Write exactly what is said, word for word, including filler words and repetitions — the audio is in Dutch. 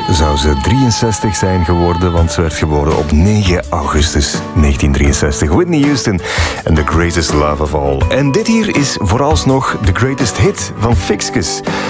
zou ze drieënzestig zijn geworden, want ze werd geboren op negen augustus negentien drieënzestig. Whitney Houston en The Greatest Love of All. En dit hier is vooralsnog de greatest hit van Fixkes.